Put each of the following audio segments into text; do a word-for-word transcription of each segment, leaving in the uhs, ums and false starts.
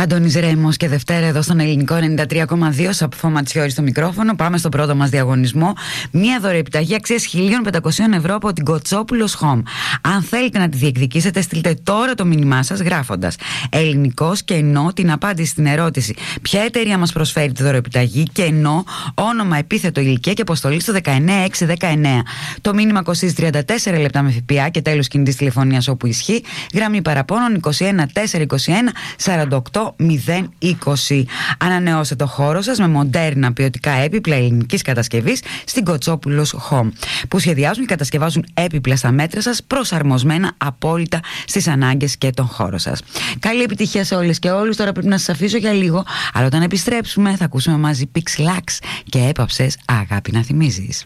Αντώνης Ρέμος και Δευτέρα εδώ στον Ελληνικό ενενήντα τρία κόμμα δύο. Σαπφό Ματσιόρη στο μικρόφωνο. Πάμε στο πρώτο μας διαγωνισμό. Μία δωρεοεπιταγή αξίας χίλια πεντακόσια ευρώ από την Κοτσόπουλος Home. Αν θέλετε να τη διεκδικήσετε, στείλτε τώρα το μήνυμά σας γράφοντας ελληνικός και ενώ την απάντηση στην ερώτηση ποια εταιρεία μας προσφέρει τη δωρεοεπιταγή και ενώ όνομα, επίθετο, ηλικία και αποστολή στο δεκαεννέα έξι δεκαεννέα. Το μήνυμα κοστίζει τριάντα τέσσερα λεπτά με ΦΠΑ και τέλος κινητής τηλεφωνίας όπου ισχύει. Γραμμή παραπώνων είκοσι ένα τετρακόσια είκοσι ένα σαράντα οκτώ μηδέν είκοσι. Ανανεώστε το χώρο σας με μοντέρνα ποιοτικά έπιπλα ελληνικής κατασκευής στην Κοτσόπουλος Home, που σχεδιάζουν και κατασκευάζουν έπιπλα στα μέτρα σας, προσαρμοσμένα απόλυτα στις ανάγκες και τον χώρο σας. Καλή επιτυχία σε όλες και όλους. Τώρα πρέπει να σας αφήσω για λίγο, αλλά όταν επιστρέψουμε θα ακούσουμε μαζί Pixlax και έπαψες αγάπη να θυμίζεις.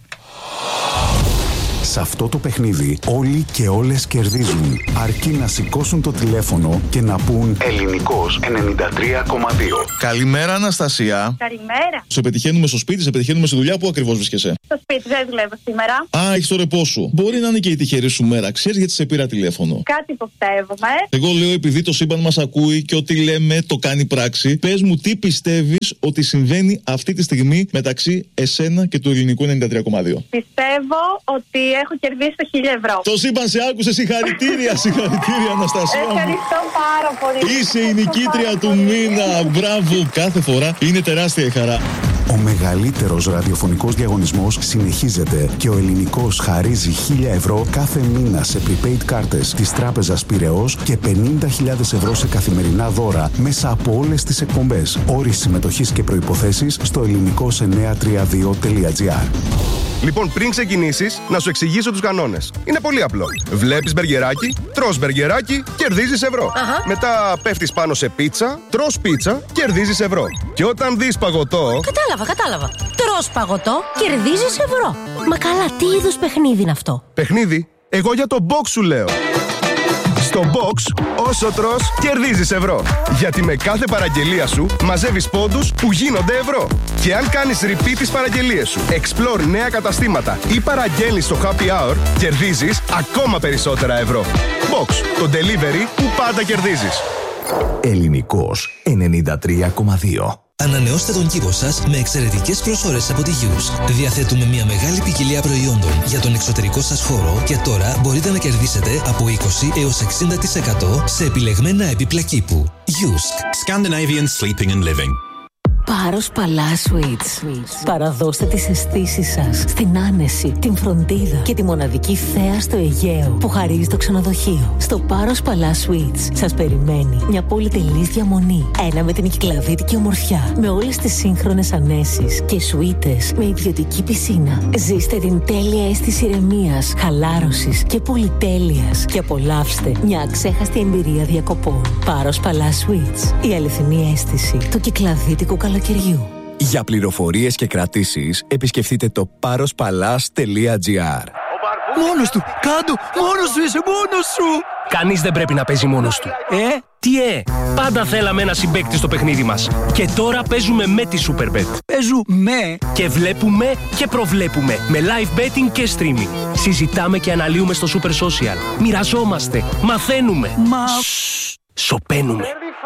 Σε αυτό το παιχνίδι όλοι και όλες κερδίζουν, αρκεί να σηκώσουν το τηλέφωνο και να πούν Ελληνικός ενενήντα τρία κόμμα δύο. Καλημέρα, Αναστασία. Καλημέρα. Σε πετυχαίνουμε στο σπίτι, σε πετυχαίνουμε στη δουλειά. Πού ακριβώς βρίσκεσαι? Στο σπίτι, δεν δουλεύω σήμερα. Α, έχεις το ρεπό σου. Μπορεί να είναι και η τυχερή σου μέρα. Ξέρεις γιατί σε πήρα τηλέφωνο? Κάτι υποψεύομαι. Εγώ λέω επειδή το σύμπαν μας ακούει και ό,τι λέμε το κάνει πράξη. Πες μου τι πιστεύεις ότι συμβαίνει αυτή τη στιγμή μεταξύ εσένα και του Ελληνικού ενενήντα τρία κόμμα δύο. Πιστεύω ότι έχω κερδίσει το χίλια ευρώ. Το σύμπαν σε άκουσε, συγχαρητήρια, συγχαρητήρια, Αναστασία. Ευχαριστώ πάρα πολύ. Είσαι η νικήτρια του μήνα. Μπράβο, κάθε φορά είναι τεράστια η χαρά. Ο μεγαλύτερος ραδιοφωνικός διαγωνισμός συνεχίζεται και ο Ελληνικός χαρίζει χίλια ευρώ κάθε μήνα σε prepaid κάρτες της Τράπεζας Πειραιώς και πενήντα χιλιάδες ευρώ σε καθημερινά δώρα μέσα από όλες τις εκπομπές. Όροι συμμετοχής και προϋποθέσεις στο ελληνικός εννιακόσια τριάντα δύο τελεία τζι άρ. Λοιπόν, πριν ξεκινήσεις, να σου εξηγήσω τους κανόνες. Είναι πολύ απλό. Βλέπεις μπεργκεράκι, τρως μπεργκεράκι, κερδίζεις ευρώ. Αχα. Μετά πέφτεις πάνω σε πίτσα, τρως πίτσα, κερδίζεις ευρώ. Και όταν δεις παγωτό. Κατάλαβα, κατάλαβα. Τρως παγωτό, κερδίζεις ευρώ. Μα καλά, τι είδους παιχνίδι είναι αυτό? Παιχνίδι, εγώ για το box σου λέω. Στο box, όσο τρως, κερδίζεις ευρώ. Γιατί με κάθε παραγγελία σου μαζεύεις πόντους που γίνονται ευρώ. Και αν κάνεις repeat τις παραγγελίες σου, explore νέα καταστήματα ή παραγγέλνεις στο happy hour, κερδίζεις ακόμα περισσότερα ευρώ. Box, το delivery που πάντα κερδίζεις. Ελληνικός ενενήντα τρία κόμμα δύο. Ανανεώστε τον κήπο σας με εξαιρετικές προσφορές από τη Yusk. Διαθέτουμε μια μεγάλη ποικιλία προϊόντων για τον εξωτερικό σας χώρο και τώρα μπορείτε να κερδίσετε από είκοσι έως εξήντα τοις εκατό σε επιλεγμένα έπιπλα κήπου. Yusk. Scandinavian Sleeping and Living. Πάρος Παλά Suites. Παραδώστε τις αισθήσεις σας στην άνεση, την φροντίδα και τη μοναδική θέα στο Αιγαίο που χαρίζει το ξενοδοχείο. Στο Πάρος Παλά Suites σας περιμένει μια πολυτελής διαμονή. Ένα με την κυκλαδίτικη ομορφιά, με όλες τις σύγχρονες ανέσεις και σουίτες με ιδιωτική πισίνα. Ζήστε την τέλεια αίσθηση ηρεμίας, χαλάρωσης και πολυτέλειας και απολαύστε μια αξέχαστη εμπειρία διακοπών. Πάρος Παλά Suites. Η αληθινή αίσθηση του κυκλαδίτικου καλοκαιριού. Για πληροφορίες και κρατήσεις, επισκεφτείτε το πάροσπαλάς τελεία τζι άρ. Μόνος του! Κάντο! Μόνος σου είσαι! Μόνος σου! Κανείς δεν πρέπει να παίζει μόνος του. Ε? Τι ε? Πάντα θέλαμε ένα συμπαίκτη στο παιχνίδι μας. Και τώρα παίζουμε με τη Superbet. Παίζουμε! Και βλέπουμε και προβλέπουμε. Με live betting και streaming. Συζητάμε και αναλύουμε στο Super Social. Μοιραζόμαστε. Μαθαίνουμε. Μα... Σοπαίνουμε.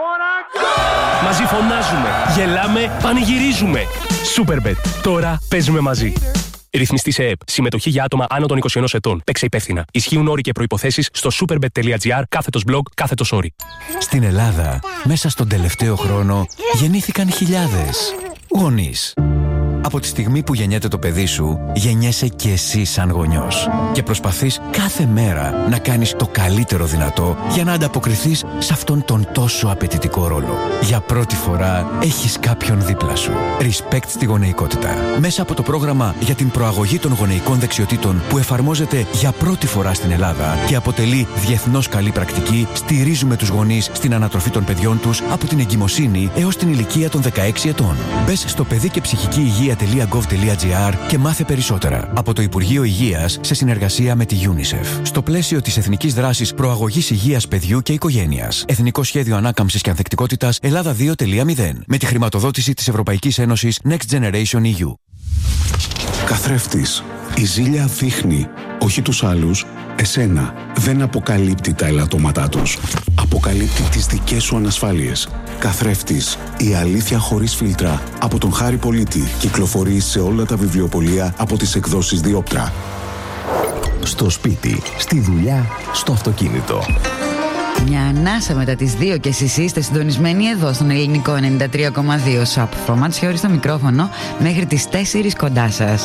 Μαζί φωνάζουμε, γελάμε, πανηγυρίζουμε. Superbet. Τώρα παίζουμε μαζί. Ρυθμιστή σε ΕΕΠ. Συμμετοχή για άτομα άνω των είκοσι ενός ετών. Παίξε υπεύθυνα. Ισχύουν όροι και προϋποθέσεις στο superbet τελεία τζι άρ κάθετος blog κάθετος όροι. Στην Ελλάδα, μέσα στον τελευταίο χρόνο, γεννήθηκαν χιλιάδες γονείς. Από τη στιγμή που γεννιέται το παιδί σου, γεννιέσαι και εσύ σαν γονιός. Και προσπαθείς κάθε μέρα να κάνεις το καλύτερο δυνατό για να ανταποκριθείς σε αυτόν τον τόσο απαιτητικό ρόλο. Για πρώτη φορά έχεις κάποιον δίπλα σου. Respect στη γονεϊκότητα. Μέσα από το πρόγραμμα για την προαγωγή των γονεϊκών δεξιοτήτων που εφαρμόζεται για πρώτη φορά στην Ελλάδα και αποτελεί διεθνώς καλή πρακτική, στηρίζουμε τους γονείς στην ανατροφή των παιδιών τους από την εγκυμοσύνη έως την ηλικία των δεκαέξι ετών. Μπες στο παιδί και ψυχική υγεία τελεία γκοβ τελεία τζι άρ και μάθε περισσότερα. Από το Υπουργείο Υγείας σε συνεργασία με τη UNICEF. Στο πλαίσιο της Εθνικής Δράσης Προαγωγής Υγείας Παιδιού και Οικογένειας. Εθνικό Σχέδιο Ανάκαμψης και Ανθεκτικότητας Ελλάδα δύο τελεία μηδέν. Με τη χρηματοδότηση της Ευρωπαϊκής Ένωσης Next Generation ι γιου. Καθρέφτης. Η ζήλια δείχνει, όχι τους άλλους, Εσένα δεν αποκαλύπτει τα ελαττώματά τους. Αποκαλύπτει τις δικές σου ανασφάλειες. Καθρέφτης, η αλήθεια χωρίς φίλτρα από τον Χάρη Πολίτη. Κυκλοφορεί σε όλα τα βιβλιοπωλεία από τις εκδόσεις Διόπτρα. Στο σπίτι, στη δουλειά, στο αυτοκίνητο. Μια ανάσα μετά τις δύο και εσείς είστε συντονισμένοι εδώ στον Ελληνικό ενενήντα τρία κόμμα δύο. Σαπ Φωματσιώρη στο μικρόφωνο μέχρι τις τέσσερις κοντά σας.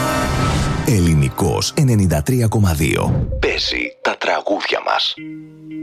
Ελληνικός ενενήντα τρία κόμμα δύο. Παίζει τα τραγούδια μας.